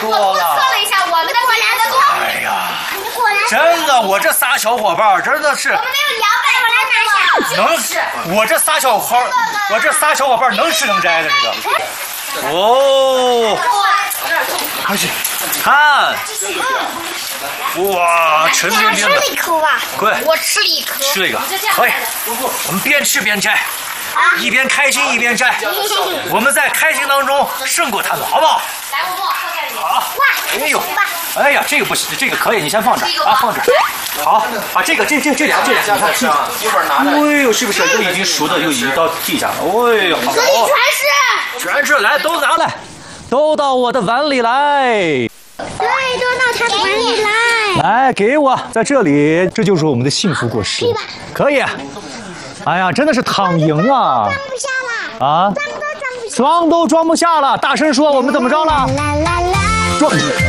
多了。 我测了一下，我们的比来的多。 哎呀，真的，我这仨小伙伴真的是。我们没有200，我来拿一下。 我这仨小伙伴能吃能摘的这个。哦，快去看。哇，沉甸甸的。 吃了一口吧。 快， 我吃了一颗。 吃了一个，可以。我们边吃边摘，一边开心一边摘。我们在开心当中胜过他们，好不好？ 来，我放在这里。 好。哎呦，哎呀，这个不行，这个可以，你先放这儿啊，放这儿。好，把这俩，你看， 一会儿拿来。 哎呦，是不是都已经熟的，又已经到地下了？哎呦，好。 这里全是，来，都拿来，都到我的碗里来。 对，都到他的碗里来。 来，给我，在这里，这就是我们的幸福果实。可以。哎呀，真的是躺赢啊！ 装不下了。 啊？装都装不下了。大声说，我们怎么着了？装。